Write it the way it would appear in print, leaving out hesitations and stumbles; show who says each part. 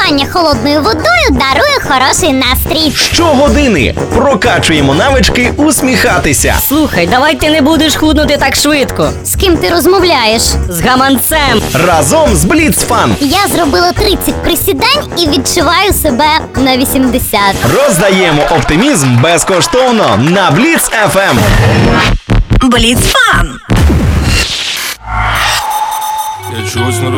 Speaker 1: Купання холодною водою дарує хороший настрій.
Speaker 2: Щогодини прокачуємо навички усміхатися.
Speaker 3: Слухай, давай ти не будеш худнути так швидко.
Speaker 1: З ким ти розмовляєш?
Speaker 3: З гаманцем.
Speaker 2: Разом з Бліц-Фан
Speaker 1: Я зробила 30 присідань і відчуваю себе на 80.
Speaker 2: роздаємо оптимізм безкоштовно на Бліц FM.
Speaker 4: Бліц-Фан!
Speaker 5: Я чогось не